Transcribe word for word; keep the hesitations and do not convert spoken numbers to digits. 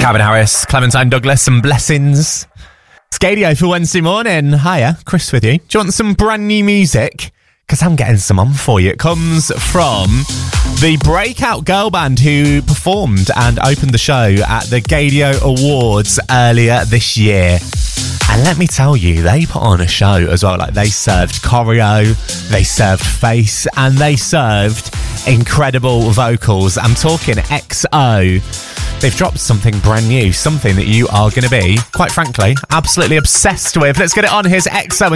Calvin Harris, Clementine Douglas, and Blessings. Scadio for Wednesday morning. Hiya, Chris with you. Do you want some brand new music? Because I'm getting some on for you. It comes from the breakout girl band who performed and opened the show at the Gadio Awards earlier this year. And let me tell you, they put on a show as well. Like, they served choreo, they served face, and they served incredible vocals. I'm talking X O. They've dropped something brand new, something that you are going to be, quite frankly, absolutely obsessed with. Let's get it on. Here's X O.